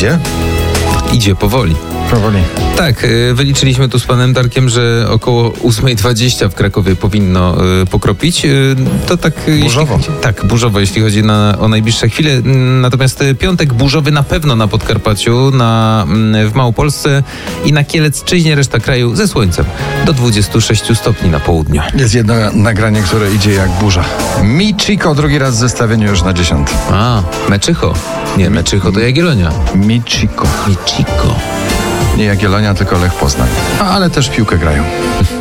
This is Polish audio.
Idzie? Idzie powoli. Powoli. Tak, wyliczyliśmy tu z panem Darkiem, że około 8:20 w Krakowie powinno pokropić. To tak... Burzowo. Tak, burzowo, jeśli chodzi o najbliższe chwile. Natomiast piątek burzowy na pewno na Podkarpaciu, w Małopolsce i na Kielecczyźnie, reszta kraju ze słońcem. Do 26 stopni na południu. Jest jedno nagranie, które idzie jak burza. Michiko, drugi raz w zestawieniu już na 10. A, Meczycho. Nie, Meczycho to Jagiellonia. Michiko. Michiko. Nie Jagiellonia, tylko Lech Poznań. Ale też w piłkę grają.